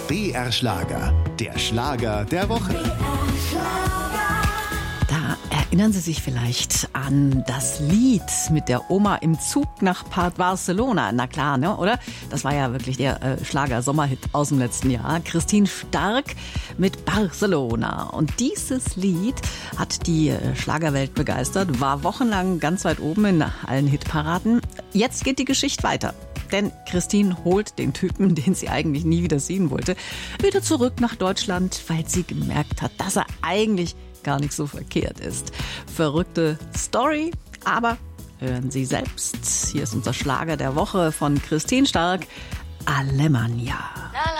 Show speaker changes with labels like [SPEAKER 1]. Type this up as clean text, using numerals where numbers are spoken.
[SPEAKER 1] BR Schlager, der Schlager der Woche.
[SPEAKER 2] Da erinnern Sie sich vielleicht an das Lied mit der Oma im Zug nach Barcelona. Na klar, ne, oder? Das war ja wirklich der Schlager-Sommerhit aus dem letzten Jahr. Christine Stark mit Barcelona. Und dieses Lied hat die Schlagerwelt begeistert, war wochenlang ganz weit oben in allen Hitparaden. Jetzt geht die Geschichte weiter. Denn Christine holt den Typen, den sie eigentlich nie wieder sehen wollte, wieder zurück nach Deutschland, weil sie gemerkt hat, dass er eigentlich gar nicht so verkehrt ist. Verrückte Story, aber hören Sie selbst. Hier ist unser Schlager der Woche von Christine Stark, Alemannia.